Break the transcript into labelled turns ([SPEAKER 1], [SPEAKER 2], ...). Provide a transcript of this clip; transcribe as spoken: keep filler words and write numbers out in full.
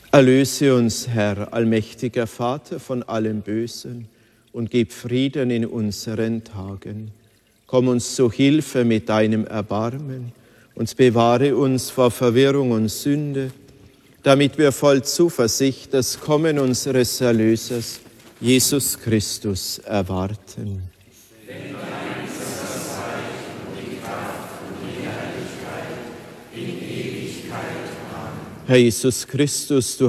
[SPEAKER 1] Erlöse uns, Herr, allmächtiger Vater, von allem Bösen und gib Frieden in unseren Tagen. Komm uns zu Hilfe mit deinem Erbarmen und bewahre uns vor Verwirrung und Sünde, damit wir voll Zuversicht das Kommen unseres Erlösers, Jesus Christus, erwarten.
[SPEAKER 2] Denn dein ist das Reich und die Kraft und die Herrlichkeit in Ewigkeit. Amen.
[SPEAKER 1] Herr Jesus Christus, du